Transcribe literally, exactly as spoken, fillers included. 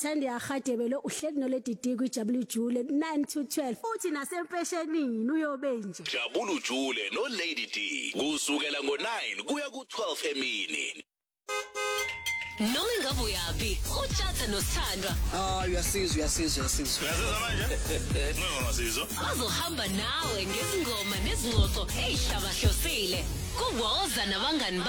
Thandi Ahadebelo uhleli no Lady D ku W Jule nine to twelve uthi nasempeshenini uyobenje. Jabulu Jule no Lady D kusukela ngo nine kuya ku twelve emini. Noma ngabe uyapi uJatha noSithandwa Ah uyasizwa uyasizwa uyasizwa Uyasizwa manje Ngeke ngasizwa bazohamba nawe ngezingoma nezingxoxo ezihlabahlosile kuwoza nabangani